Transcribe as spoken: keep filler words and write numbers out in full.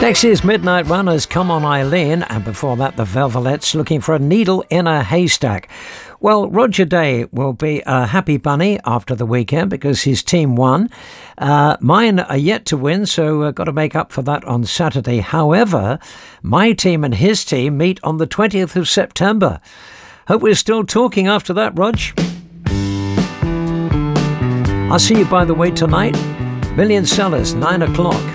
Next is Midnight Runners, Come On Eileen, and before that the Velvelettes, Looking for a Needle in a Haystack. Well, Roger Day will be a happy bunny after the weekend because his team won. Uh, mine are yet to win, so I've got to make up for that on Saturday. However, my team and his team meet on the twentieth of September. Hope we're still talking after that, Rog. I'll see you, by the way, tonight. Million Sellers, nine o'clock.